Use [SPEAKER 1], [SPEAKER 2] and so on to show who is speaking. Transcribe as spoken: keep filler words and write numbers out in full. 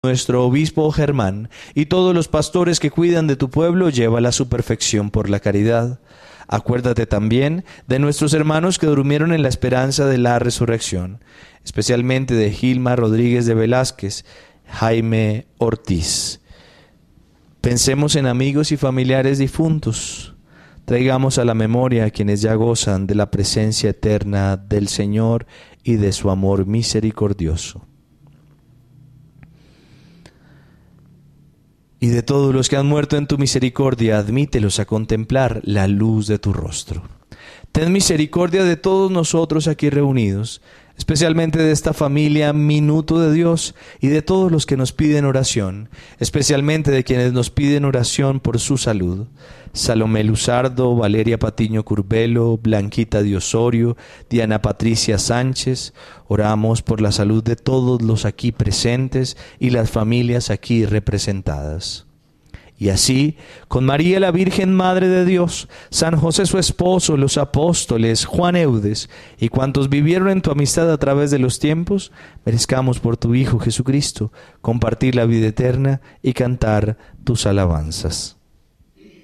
[SPEAKER 1] nuestro obispo Germán, y todos los pastores que cuidan de tu pueblo, llévala a su perfección por la caridad. Acuérdate también de nuestros hermanos que durmieron en la esperanza de la resurrección, especialmente de Gilma Rodríguez de Velázquez, Jaime Ortiz. Pensemos en amigos y familiares difuntos. Traigamos a la memoria a quienes ya gozan de la presencia eterna del Señor y de su amor misericordioso. Y de todos los que han muerto en tu misericordia, admítelos a contemplar la luz de tu rostro. Ten misericordia de todos nosotros aquí reunidos, especialmente de esta familia Minuto de Dios y de todos los que nos piden oración, especialmente de quienes nos piden oración por su salud. Salomé Luzardo, Valeria Patiño Curbelo, Blanquita de Osorio, Diana Patricia Sánchez. Oramos por la salud de todos los aquí presentes y las familias aquí representadas. Y así, con María la Virgen Madre de Dios, San José su esposo, los apóstoles, Juan Eudes y cuantos vivieron en tu amistad a través de los tiempos, merezcamos por tu Hijo Jesucristo compartir la vida eterna y cantar tus alabanzas.